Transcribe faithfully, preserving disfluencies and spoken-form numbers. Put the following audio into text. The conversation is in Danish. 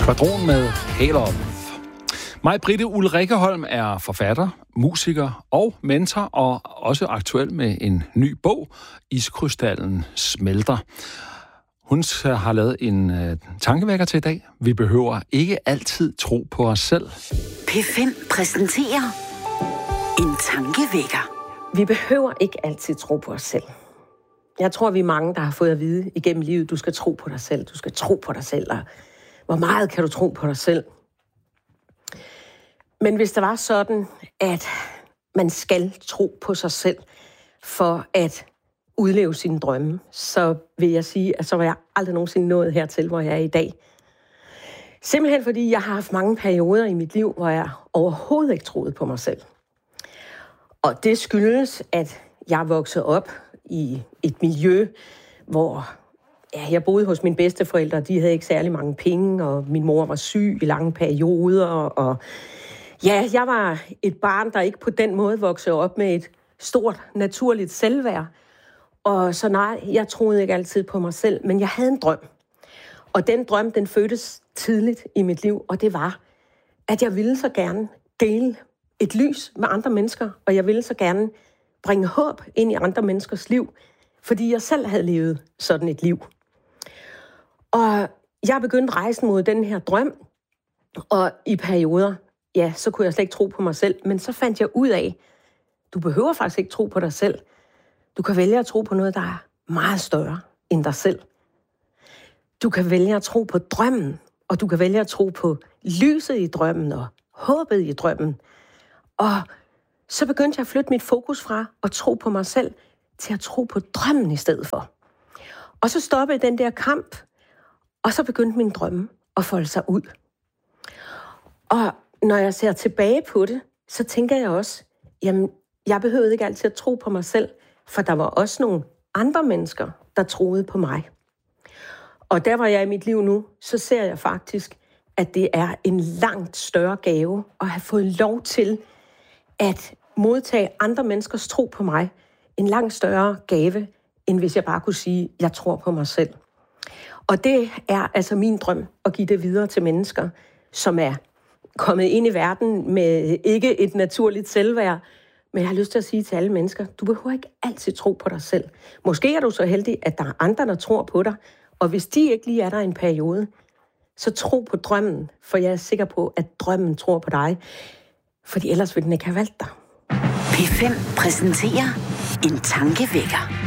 Kvadron med Hæler. Maj-Britte Ulrikkeholm er forfatter, musiker og mentor, og også aktuel med en ny bog, Iskrystallen smelter. Hun har lavet en uh, tankevækker til i dag. Vi behøver ikke altid tro på os selv. P fem præsenterer en tankevækker. Vi behøver ikke altid tro på os selv. Jeg tror, vi er mange, der har fået at vide igennem livet, du skal tro på dig selv, du skal tro på dig selv, og hvor meget kan du tro på dig selv? Men hvis det var sådan, at man skal tro på sig selv for at udleve sine drømme, så vil jeg sige, at så var jeg aldrig nogensinde nået hertil, hvor jeg er i dag. Simpelthen fordi jeg har haft mange perioder i mit liv, hvor jeg overhovedet ikke troede på mig selv. Og det skyldes, at jeg voksede op i et miljø, hvor ja, jeg boede hos mine bedsteforældre. De havde ikke særlig mange penge, og min mor var syg i lange perioder. Og ja, jeg var et barn, der ikke på den måde voksede op med et stort, naturligt selvværd. Og så nej, jeg troede ikke altid på mig selv, men jeg havde en drøm. Og den drøm, den fødtes tidligt i mit liv, og det var, at jeg ville så gerne dele et lys med andre mennesker, og jeg ville så gerne bringe håb ind i andre menneskers liv, fordi jeg selv havde levet sådan et liv. Og jeg begyndte rejsen mod den her drøm, og i perioder, ja, så kunne jeg slet ikke tro på mig selv, men så fandt jeg ud af, du behøver faktisk ikke tro på dig selv. Du kan vælge at tro på noget, der er meget større end dig selv. Du kan vælge at tro på drømmen, og du kan vælge at tro på lyset i drømmen og håbet i drømmen. Og så begyndte jeg at flytte mit fokus fra at tro på mig selv til at tro på drømmen i stedet for. Og så stoppede den der kamp, og så begyndte min drømme at folde sig ud. Og når jeg ser tilbage på det, så tænker jeg også, jamen, jeg behøvede ikke altid at tro på mig selv, for der var også nogle andre mennesker, der troede på mig. Og der hvor jeg er i mit liv nu, så ser jeg faktisk, at det er en langt større gave at have fået lov til at modtage andre menneskers tro på mig. En langt større gave, end hvis jeg bare kunne sige, at jeg tror på mig selv. Og det er altså min drøm at give det videre til mennesker, som er kommet ind i verden med ikke et naturligt selvværd. Men jeg har lyst til at sige til alle mennesker, du behøver ikke altid tro på dig selv. Måske er du så heldig, at der er andre, der tror på dig. Og hvis de ikke lige er der i en periode, så tro på drømmen. For jeg er sikker på, at drømmen tror på dig. Fordi ellers ville den ikke have valgt dig. P fem præsenterer en tankevækker.